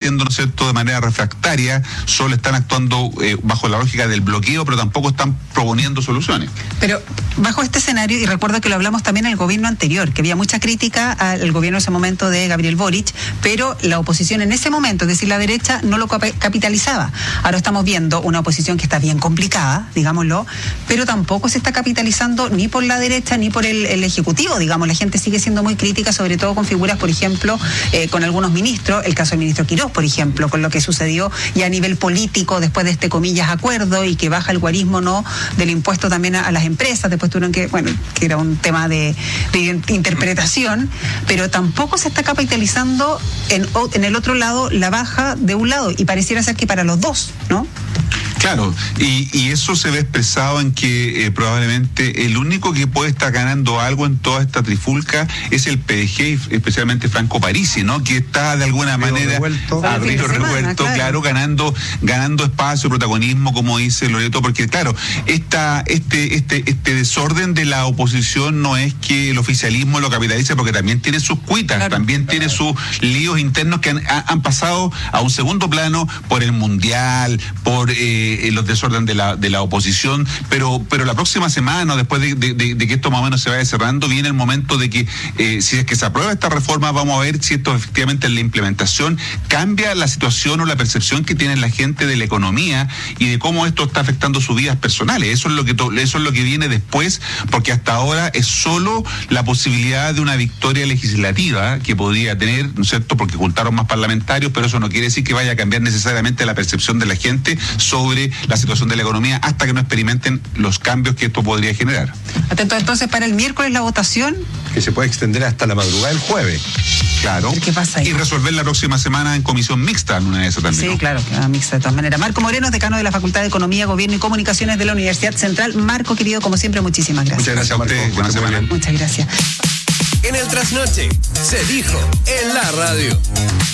haciendo, ¿no es cierto?, de manera refractaria, solo están actuando bajo la lógica del bloqueo, pero tampoco están proponiendo soluciones. Pero bajo este escenario, y recuerdo que lo hablamos también en el gobierno anterior, que había mucha crítica al gobierno en ese momento de Gabriel Boric, pero la oposición en ese momento, es decir, la derecha, no lo capitalizaba. Ahora estamos viendo una oposición que está bien complicada, digámoslo, pero tampoco se está capitalizando ni por la derecha ni por el Ejecutivo, digamos. La gente sigue siendo muy crítica, sobre todo con figuras, por ejemplo, con algunos ministros, el caso del ministro Quirós, por ejemplo, con lo que sucedió ya a nivel político después de este, comillas, acuerdo, y que baja el guarismo, ¿no?, del impuesto también a las empresas. Después tuvieron que era un tema de interpretación, pero tampoco se está capitalizando en el otro lado la baja de un lado, y pareciera ser que para los dos, ¿no? Claro, y eso se ve expresado en que probablemente el único que puede estar ganando algo en toda esta trifulca es el PDG, especialmente Franco Parisi, ¿no?, que está de alguna manera revuelto, claro, ganando espacio, protagonismo, como dice Loreto, porque claro, este desorden de la oposición no es que el oficialismo lo capitalice, porque también tiene sus cuitas, claro, también tiene sus líos internos que han pasado a un segundo plano por el Mundial, por los desorden de la oposición, pero la próxima semana, después de que esto más o menos se vaya cerrando, viene el momento de que si es que se aprueba esta reforma, vamos a ver si esto efectivamente en la implementación cambia la situación o la percepción que tiene la gente de la economía y de cómo esto está afectando sus vidas personales. Eso es lo que viene después, porque hasta ahora es solo la posibilidad de una victoria legislativa que podría tener, ¿no es cierto?, porque juntaron más parlamentarios, pero eso no quiere decir que vaya a cambiar necesariamente la percepción de la gente sobre la situación de la economía hasta que no experimenten los cambios que esto podría generar. Atento entonces para el miércoles la votación, que se puede extender hasta la madrugada del jueves. Claro. ¿Qué pasa ahí? Y resolver la próxima semana en comisión mixta, en una de esas también. Sí, ¿no? claro, mixta de todas maneras. Marco Moreno, decano de la Facultad de Economía, Gobierno y Comunicaciones de la Universidad Central. Marco, querido, como siempre, muchísimas gracias. Muchas gracias a usted. Buena semana. Muchas gracias. En el Trasnoche se dijo en la radio.